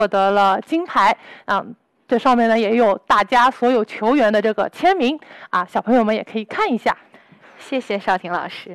获得了金牌这上面呢也有大家所有球员的这个签名小朋友们也可以看一下。 谢谢邵婷老师。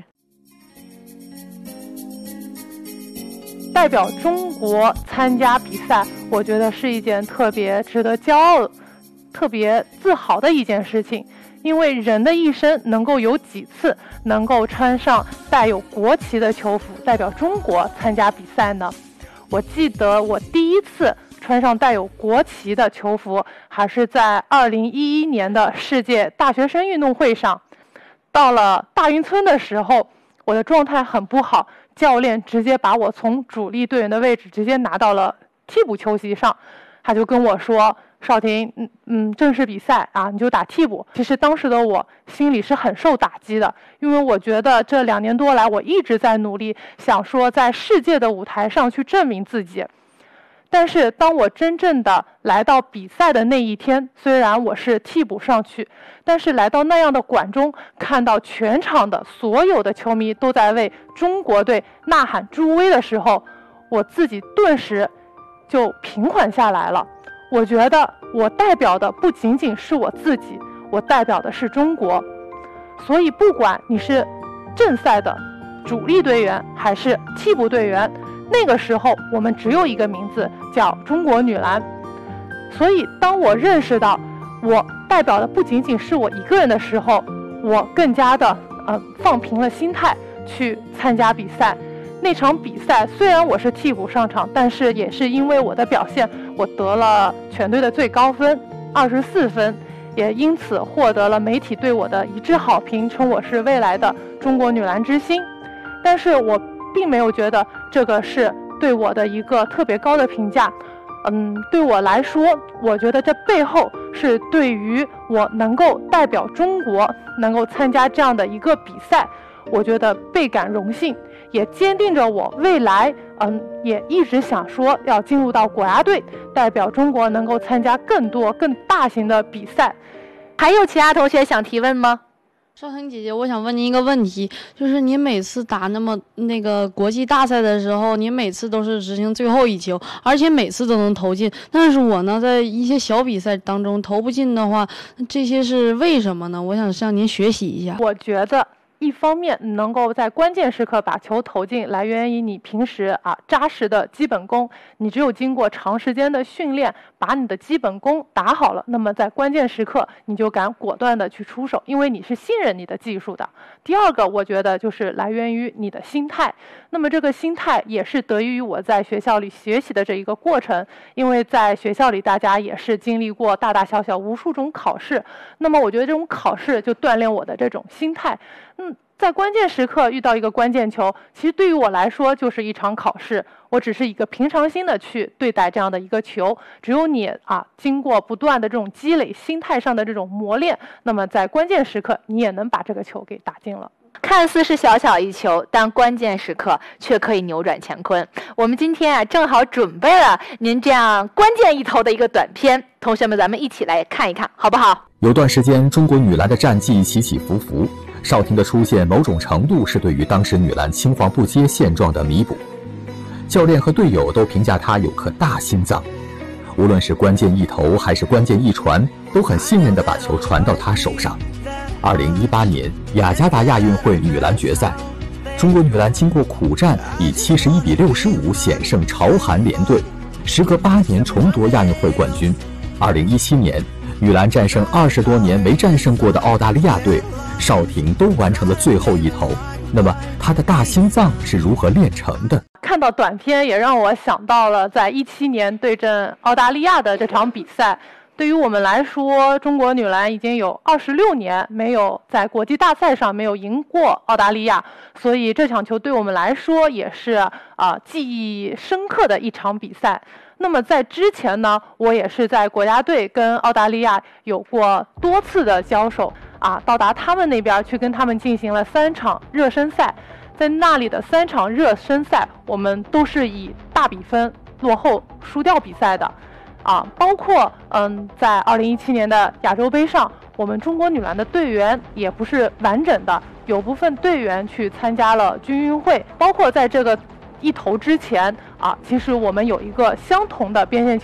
代表中国参加比赛，我觉得是一件特别值得骄傲、特别自豪的一件事情。因为人的一生能够有几次能够穿上带有国旗的球服代表中国参加比赛呢？我记得我第一次穿上带有国旗的球服还是在2011年的世界大学生运动会上。到了大运村的时候，我的状态很不好，教练直接把我从主力队员的位置直接拿到了替补球席上，他就跟我说，邵婷，正式比赛你就打替补。其实当时的我心里是很受打击的，因为我觉得这2年多来我一直在努力，想说在世界的舞台上去证明自己。但是当我真正的来到比赛的那一天，虽然我是替补上去，但是来到那样的馆中，看到全场的所有的球迷都在为中国队呐喊助威的时候，我自己顿时就平缓下来了。我觉得我代表的不仅仅是我自己，我代表的是中国。所以不管你是正赛的主力队员还是替补队员，那个时候我们只有一个名字，叫中国女篮。所以当我认识到我代表的不仅仅是我一个人的时候，我更加的放平了心态去参加比赛。那场比赛虽然我是替补上场，但是也是因为我的表现，我得了全队的最高分24分，也因此获得了媒体对我的一致好评，称我是未来的中国女篮之星。但是我并没有觉得这个是对我的一个特别高的评价。对我来说，我觉得这背后是对于我能够代表中国，能够参加这样的一个比赛，我觉得倍感荣幸，也坚定着我未来也一直想说要进入到国家队，代表中国能够参加更多更大型的比赛。 还有其他同学想提问吗？ 邵婷姐姐，我想问您一个问题，就是你每次打那个国际大赛的时候，你每次都是执行最后一球，而且每次都能投进。但是我呢，在一些小比赛当中投不进的话，这些是为什么呢？我想向您学习一下。 我觉得一方面能够在关键时刻把球投进，来源于你平时扎实的基本功。你只有经过长时间的训练，把你的基本功打好了，那么在关键时刻你就敢果断的去出手，因为你是信任你的技术的。第二个，我觉得就是来源于你的心态。那么这个心态也是得益于我在学校里学习的这一个过程，因为在学校里大家也是经历过大大小小无数种考试，那么我觉得这种考试就锻炼我的这种心态。在关键时刻遇到一个关键球，其实对于我来说就是一场考试，我只是一个平常心的去对待这样的一个球。只有你经过不断的这种积累，心态上的这种磨练，那么在关键时刻你也能把这个球给打进了。 看似是小小一球，但关键时刻却可以扭转乾坤。我们今天正好准备了您这样关键一投的一个短片，同学们咱们一起来看一看好不好？ 有段时间中国女篮的战绩起起伏伏，邵婷的出现某种程度是对于当时女篮青黄不接现状的弥补。教练和队友都评价她有颗大心脏，无论是关键一投还是关键一传，都很信任地把球传到她手上。2018年雅加达亚运会女篮决赛，中国女篮经过苦战，以71比65险胜朝韩联队，时隔8年重夺亚运会冠军。2017年，女篮战胜20多年没战胜过的澳大利亚队，邵婷都完成了最后一投。那么她的大心脏是如何练成的？ 看到短片也让我想到了在17年对阵澳大利亚的这场比赛。对于我们来说，中国女篮已经有26年没有在国际大赛上没有赢过澳大利亚，所以这场球对我们来说也是记忆深刻的一场比赛。那么在之前呢，我也是在国家队跟澳大利亚有过多次的交手到达他们那边去跟他们进行了3场热身赛。在那里的3场热身赛，我们都是以大比分落后输掉比赛的。包括在2017年的亚洲杯上，我们中国女篮的队员也不是完整的，有部分队员去参加了军运会。包括在这个一投之前其实我们有一个相同的边线球